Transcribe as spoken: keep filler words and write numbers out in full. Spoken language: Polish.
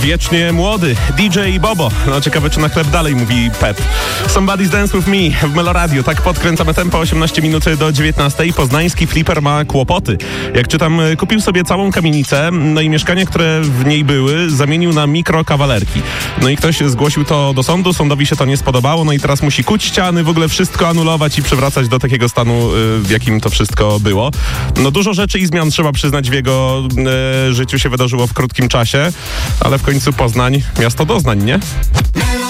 Wiecznie młody D J Bobo. No ciekawe, czy na chleb dalej mówi Pep. Somebody's Dance With Me w Meloradio. Tak podkręcamy tempo, osiemnaście minut do dziewiętnastej. Poznański fliper ma kłopoty. Jak czytam, kupił sobie całą kamienicę, no i mieszkania, które w niej były, zamienił na mikrokawalerki. No i ktoś zgłosił to do sądu, sądowi się to nie spodobało, no i teraz musi kuć ściany, w ogóle wszystko anulować i przywracać do takiego stanu, w jakim to wszystko było. No dużo rzeczy i zmian, trzeba przyznać, w jego e, życiu się wydarzyło w krótkim czasie, ale w końcu Poznań, miasto doznań, nie?